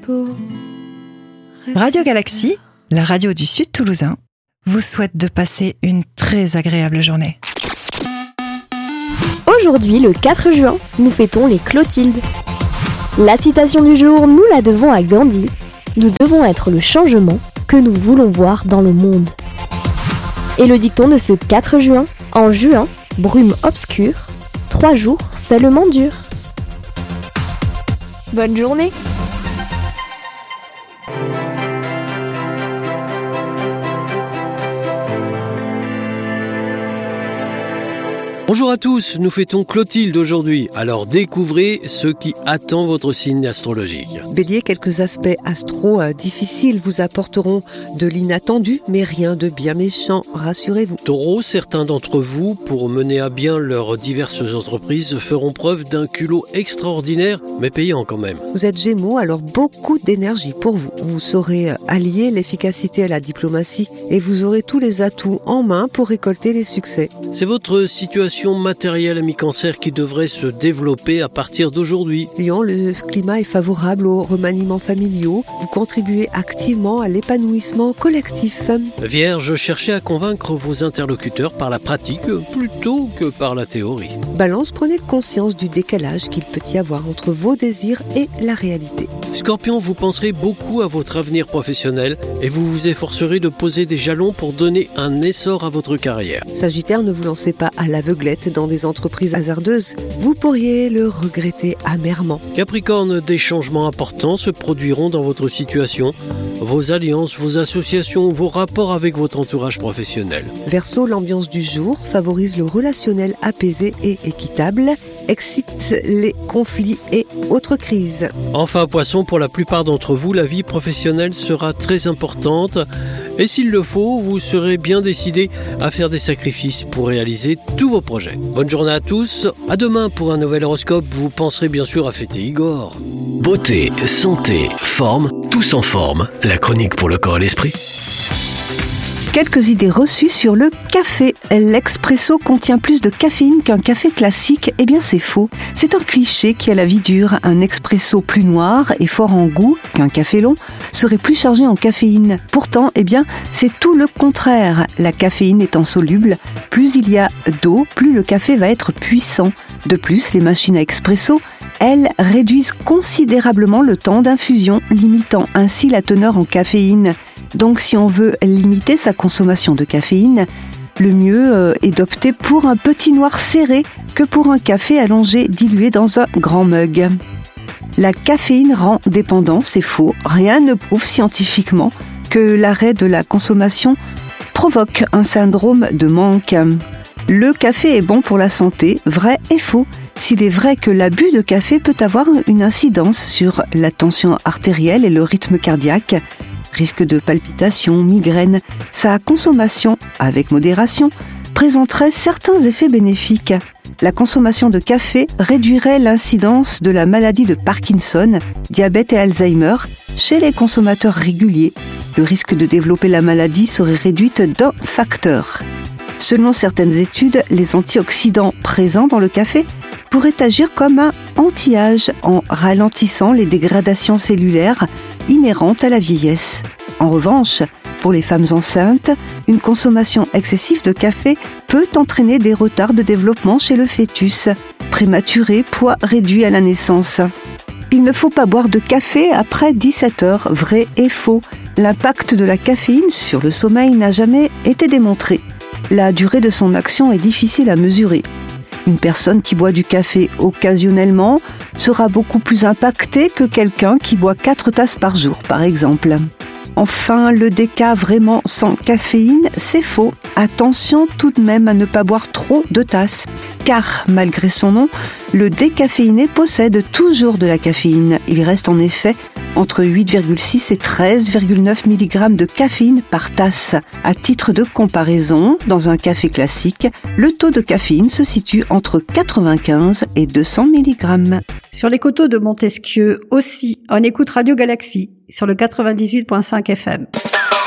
Radio Galaxie, la radio du Sud Toulousain, vous souhaite de passer une très agréable journée. Aujourd'hui, le 4 juin, nous fêtons les Clotildes. La citation du jour, nous la devons à Gandhi. Nous devons être le changement que nous voulons voir dans le monde. Et le dicton de ce 4 juin, en juin, brume obscure, 3 jours seulement durs. Bonne journée! Bonjour à tous, nous fêtons Clotilde aujourd'hui, alors découvrez ce qui attend votre signe astrologique. Bélier, quelques aspects difficiles vous apporteront de l'inattendu, mais rien de bien méchant, rassurez-vous. Taureau, certains d'entre vous, pour mener à bien leurs diverses entreprises, feront preuve d'un culot extraordinaire, mais payant quand même. Vous êtes Gémeaux, alors beaucoup d'énergie pour vous. Vous saurez allier l'efficacité à la diplomatie et vous aurez tous les atouts en main pour récolter les succès. C'est votre situation matérielle à mi-cancer qui devrait se développer à partir d'aujourd'hui. Lion, le climat est favorable aux remaniements familiaux. Vous contribuez activement à l'épanouissement collectif. Vierge, cherchez à convaincre vos interlocuteurs par la pratique plutôt que par la théorie. Balance, prenez conscience du décalage qu'il peut y avoir entre vos désirs et la réalité. Scorpion, vous penserez beaucoup à votre avenir professionnel et vous vous efforcerez de poser des jalons pour donner un essor à votre carrière. Sagittaire, ne vous lancez pas à l'aveuglette dans des entreprises hasardeuses. Vous pourriez le regretter amèrement. Capricorne, des changements importants se produiront dans votre situation. Vos alliances, vos associations, vos rapports avec votre entourage professionnel. Verseau, l'ambiance du jour favorise le relationnel apaisé et équitable, excite les conflits et autres crises. Enfin, Poisson, pour la plupart d'entre vous, la vie professionnelle sera très importante. Et s'il le faut, vous serez bien décidé à faire des sacrifices pour réaliser tous vos projets. Bonne journée à tous, à demain pour un nouvel horoscope. Vous penserez bien sûr à fêter Igor. Beauté, santé, forme, tous en forme. La chronique pour le corps et l'esprit. Quelques idées reçues sur le café. L'expresso contient plus de caféine qu'un café classique. Eh bien, c'est faux. C'est un cliché qui a la vie dure. Un expresso plus noir et fort en goût qu'un café long serait plus chargé en caféine. Pourtant, eh bien, c'est tout le contraire. La caféine étant soluble, plus il y a d'eau, plus le café va être puissant. De plus, les machines à expresso, elles réduisent considérablement le temps d'infusion, limitant ainsi la teneur en caféine. Donc si on veut limiter sa consommation de caféine, le mieux est d'opter pour un petit noir serré que pour un café allongé dilué dans un grand mug. La caféine rend dépendant, c'est faux. Rien ne prouve scientifiquement que l'arrêt de la consommation provoque un syndrome de manque. Le café est bon pour la santé, vrai et faux. S'il est vrai que l'abus de café peut avoir une incidence sur la tension artérielle et le rythme cardiaque, risque de palpitations, migraines, sa consommation, avec modération, présenterait certains effets bénéfiques. La consommation de café réduirait l'incidence de la maladie de Parkinson, diabète et Alzheimer chez les consommateurs réguliers. Le risque de développer la maladie serait réduit d'un facteur. Selon certaines études, les antioxydants présents dans le café pourraient agir comme un anti-âge en ralentissant les dégradations cellulaires inhérentes à la vieillesse. En revanche, pour les femmes enceintes, une consommation excessive de café peut entraîner des retards de développement chez le fœtus, prématuré, poids réduit à la naissance. Il ne faut pas boire de café après 17 heures, vrai et faux. L'impact de la caféine sur le sommeil n'a jamais été démontré. La durée de son action est difficile à mesurer. Une personne qui boit du café occasionnellement sera beaucoup plus impactée que quelqu'un qui boit 4 tasses par jour, par exemple. Enfin, le déca vraiment sans caféine, c'est faux. Attention tout de même à ne pas boire trop de tasses, car malgré son nom, le décaféiné possède toujours de la caféine. Il reste en effet entre 8,6 et 13,9 mg de caféine par tasse. À titre de comparaison, dans un café classique, le taux de caféine se situe entre 95 et 200 mg. Sur les coteaux de Montesquieu aussi, on écoute Radio Galaxie sur le 98.5 FM.